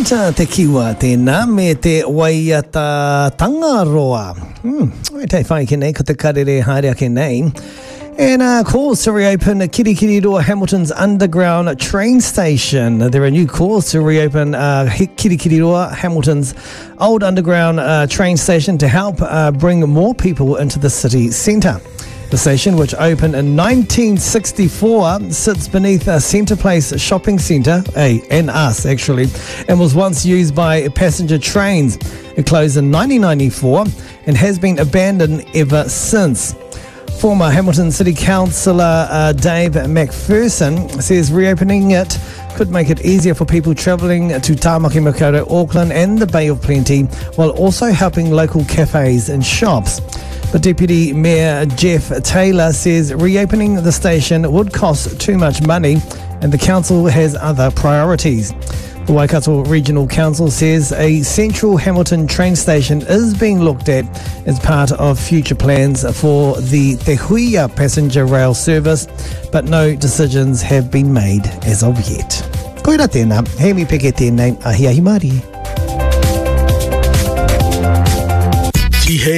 Tata te kiwa tēnā me te waiata Tangaroa. Te whai ke nei, ko te karere haere ke nei. And calls to reopen Kirikiriroa Hamilton's underground train station. There are new calls to reopen Kirikiriroa Hamilton's old underground train station to help bring more people into the city centre. The station, which opened in 1964, sits beneath a Centre Place shopping centre, and was once used by passenger trains. It closed in 1994 and has been abandoned ever since. Former Hamilton City Councillor Dave McPherson says reopening it could make it easier for people travelling to Tāmaki Makaurau, Auckland and the Bay of Plenty, while also helping local cafes and shops. But Deputy Mayor Jeff Taylor says reopening the station would cost too much money and the council has other priorities. The Waikato Regional Council says a central Hamilton train station is being looked at as part of future plans for the Te Huia passenger rail service, but no decisions have been made as of yet. Koira tēnā, hei mi peke tēnei, ahi ahi Māori.